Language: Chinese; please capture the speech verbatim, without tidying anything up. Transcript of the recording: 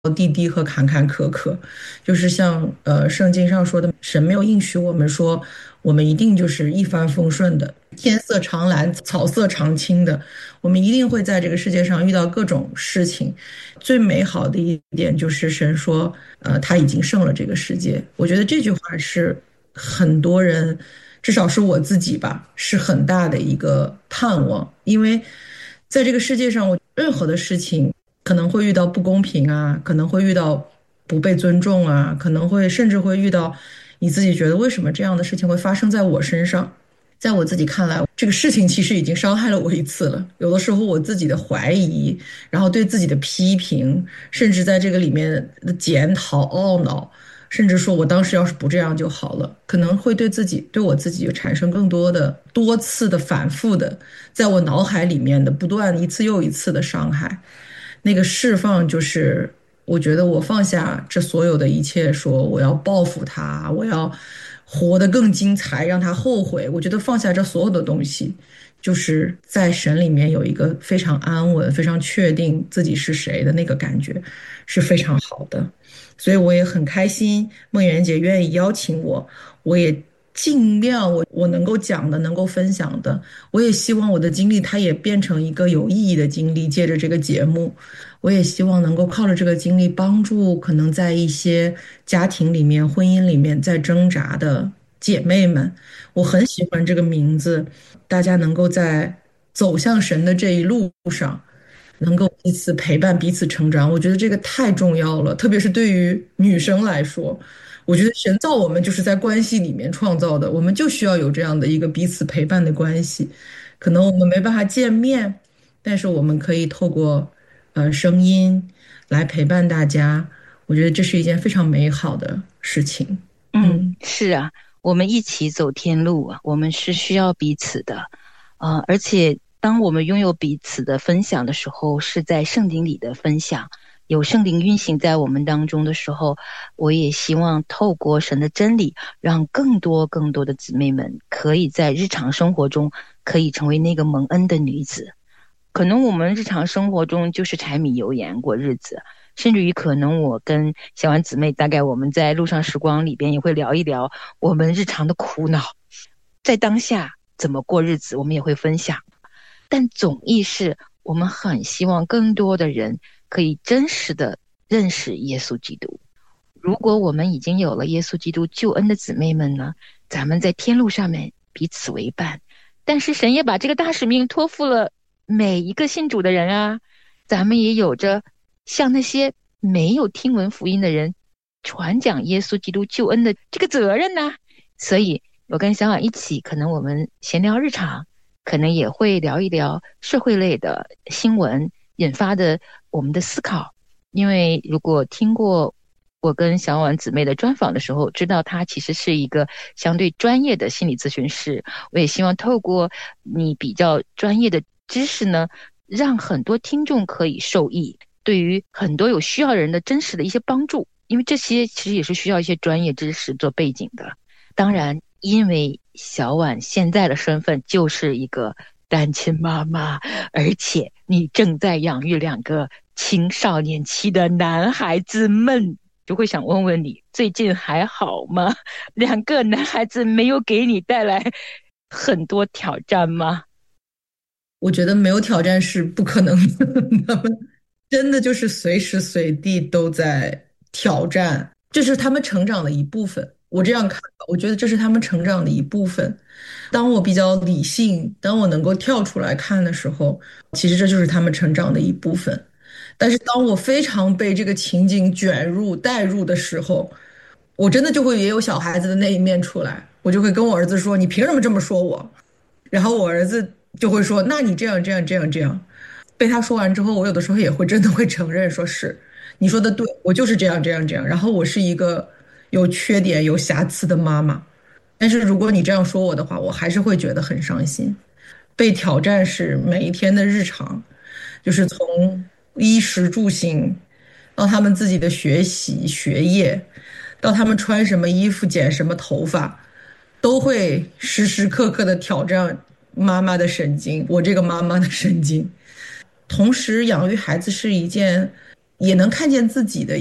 滴滴和坎坎坷坷，就是像呃圣经上说的，神没有应许我们说我们一定就是一帆风顺的，天色常蓝，草色常青的，我们一定会在这个世界上遇到各种事情。最美好的一点就是神说，呃，他已经胜了这个世界。我觉得这句话是很多人，至少是我自己吧，是很大的一个盼望，因为在这个世界上，我任何的事情。可能会遇到不公平啊，可能会遇到不被尊重啊，可能会甚至会遇到你自己觉得为什么这样的事情会发生在我身上。在我自己看来，这个事情其实已经伤害了我一次了。有的时候我自己的怀疑，然后对自己的批评，甚至在这个里面的检讨、懊恼，甚至说我当时要是不这样就好了，可能会对自己、对我自己产生更多的、多次的、反复的，在我脑海里面的不断一次又一次的伤害。那个释放就是，我觉得我放下这所有的一切，说我要报复他，我要活得更精彩，让他后悔。我觉得放下这所有的东西，就是在神里面有一个非常安稳、非常确定自己是谁的那个感觉，是非常好的。所以我也很开心，梦圆姐愿意邀请我，我也尽量我我能够讲的，能够分享的。我也希望我的经历它也变成一个有意义的经历，借着这个节目，我也希望能够靠着这个经历帮助可能在一些家庭里面、婚姻里面在挣扎的姐妹们。我很喜欢这个名字，大家能够在走向神的这一路上。能够彼此陪伴、彼此成长，我觉得这个太重要了，特别是对于女生来说，我觉得神造我们就是在关系里面创造的，我们就需要有这样的一个彼此陪伴的关系。可能我们没办法见面，但是我们可以透过呃声音来陪伴大家，我觉得这是一件非常美好的事情。 嗯， 嗯。 是啊，我们一起走天路啊，我们是需要彼此的，呃，而且当我们拥有彼此的分享的时候，是在圣经里的分享，有圣灵运行在我们当中的时候，我也希望透过神的真理，让更多更多的姊妹们可以在日常生活中可以成为那个蒙恩的女子。可能我们日常生活中就是柴米油盐过日子，甚至于可能我跟小婉姊妹，大概我们在路上时光里边也会聊一聊我们日常的苦恼，在当下怎么过日子，我们也会分享。但总意是我们很希望更多的人可以真实的认识耶稣基督。如果我们已经有了耶稣基督救恩的姊妹们呢，咱们在天路上面彼此为伴。但是神也把这个大使命托付了每一个信主的人啊，咱们也有着向那些没有听闻福音的人传讲耶稣基督救恩的这个责任呢。所以我跟小婉一起，可能我们闲聊日常，可能也会聊一聊社会类的新闻引发的我们的思考。因为如果听过我跟小婉姊妹的专访的时候，知道她其实是一个相对专业的心理咨询师。我也希望透过你比较专业的知识呢，让很多听众可以受益，对于很多有需要人的真实的一些帮助。因为这些其实也是需要一些专业知识做背景的。当然，因为小婉现在的身份就是一个单亲妈妈，而且你正在养育两个青少年期的男孩子们，就会想问问你最近还好吗？两个男孩子没有给你带来很多挑战吗？ 我觉得没有挑战是不可能的，他们真的就是随时随地都在挑战，这是他们成长的一部分。我这样看，我觉得这是他们成长的一部分。当我比较理性，当我能够跳出来看的时候，其实这就是他们成长的一部分。但是当我非常被这个情景卷入、带入的时候，我真的就会也有小孩子的那一面出来，我就会跟我儿子说：“你凭什么这么说我？”然后我儿子就会说：“那你这样这样这样这样。”被他说完之后，我有的时候也会真的会承认，说是你说的对，我就是这样这样这样。然后我是一个有缺点、有瑕疵的妈妈，但是如果你这样说我的话，我还是会觉得很伤心。被挑战是每一天的日常，就是从衣食住行到他们自己的学习、学业，到他们穿什么衣服、剪什么头发。都会时时刻刻的挑战妈妈的神经，我这个妈妈的神经。同时，养育孩子是一件也能看见自己的